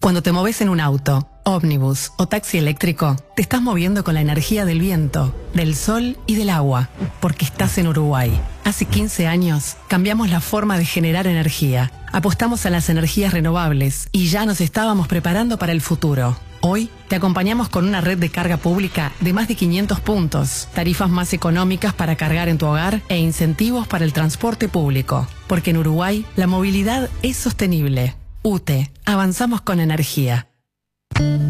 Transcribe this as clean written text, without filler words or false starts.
Cuando te moves en un auto, ómnibus o taxi eléctrico, te estás moviendo con la energía del viento, del sol y del agua, porque estás en Uruguay. Hace 15 años cambiamos la forma de generar energía, apostamos a las energías renovables y ya nos estábamos preparando para el futuro. Hoy te acompañamos con una red de carga pública de más de 500 puntos, tarifas más económicas para cargar en tu hogar e incentivos para el transporte público. Porque en Uruguay la movilidad es sostenible. UTE, avanzamos con energía.